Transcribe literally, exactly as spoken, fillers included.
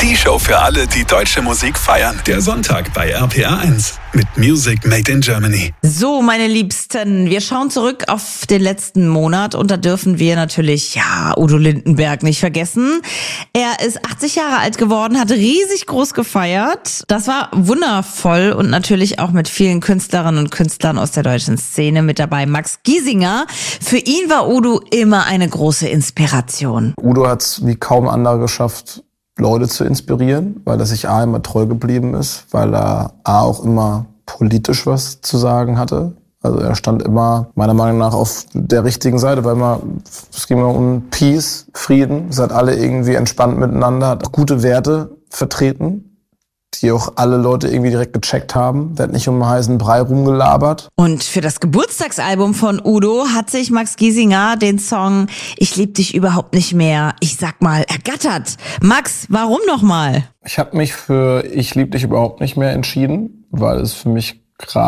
Die Show für alle, die deutsche Musik feiern. Der Sonntag bei R P R eins mit Music Made in Germany. So, meine Liebsten, wir schauen zurück auf den letzten Monat und da dürfen wir natürlich, ja, Udo Lindenberg nicht vergessen. Er ist achtzig Jahre alt geworden, hat riesig groß gefeiert. Das war wundervoll und natürlich auch mit vielen Künstlerinnen und Künstlern aus der deutschen Szene mit dabei. Max Giesinger, für ihn war Udo immer eine große Inspiration. Udo hat es wie kaum andere geschafft, Leute zu inspirieren, weil er sich A immer treu geblieben ist, weil er A auch immer politisch was zu sagen hatte. Also er stand immer meiner Meinung nach auf der richtigen Seite, weil man, es ging immer um Peace, Frieden. Es hat alle irgendwie entspannt miteinander, hat gute Werte vertreten, die auch alle Leute irgendwie direkt gecheckt haben. Der hat nicht um einen heißen Brei rumgelabert. Und für das Geburtstagsalbum von Udo hat sich Max Giesinger den Song Ich lieb dich überhaupt nicht mehr, ich sag mal, ergattert. Max, warum nochmal? Ich habe mich für Ich lieb dich überhaupt nicht mehr entschieden, weil es für mich gerade